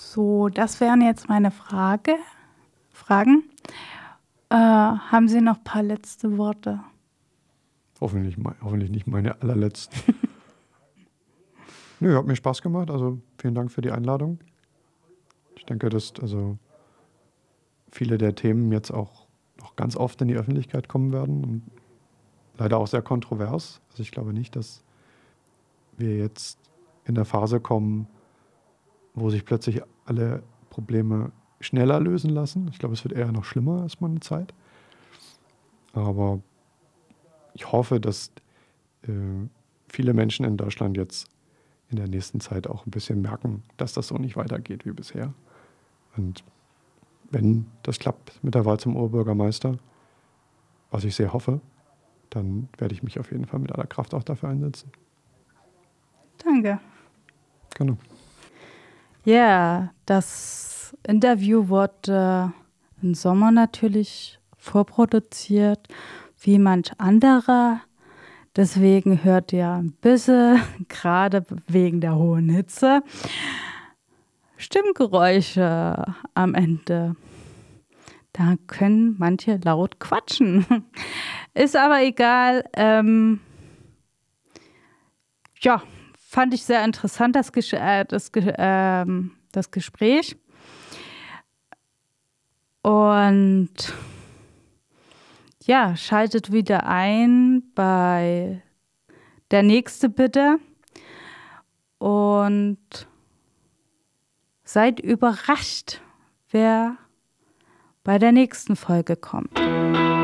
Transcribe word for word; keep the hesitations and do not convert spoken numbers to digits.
So, das wären jetzt meine Frage, Fragen. Äh, haben Sie noch ein paar letzte Worte? Hoffentlich, hoffentlich nicht meine allerletzten. Nö, hat mir Spaß gemacht. Also vielen Dank für die Einladung. Ich denke, dass also viele der Themen jetzt auch noch ganz oft in die Öffentlichkeit kommen werden und leider auch sehr kontrovers. Also ich glaube nicht, dass wir jetzt in der Phase kommen, wo sich plötzlich alle Probleme schneller lösen lassen. Ich glaube, es wird eher noch schlimmer als mal eine Zeit. Aber ich hoffe, dass äh, viele Menschen in Deutschland jetzt in der nächsten Zeit auch ein bisschen merken, dass das so nicht weitergeht wie bisher. Und wenn das klappt mit der Wahl zum Oberbürgermeister, was ich sehr hoffe, dann werde ich mich auf jeden Fall mit aller Kraft auch dafür einsetzen. Danke. Genau. Ja, das Interview wurde im Sommer natürlich vorproduziert, wie manch anderer. Deswegen hört ihr ein bisschen, gerade wegen der hohen Hitze, Stimmgeräusche am Ende. Da können manche laut quatschen. Ist aber egal. Ähm, ja, fand ich sehr interessant, das, Ges- äh, das, Ge- ähm, das Gespräch. Und ja, schaltet wieder ein bei der nächste bitte. Und seid überrascht, wer bei der nächsten Folge kommt.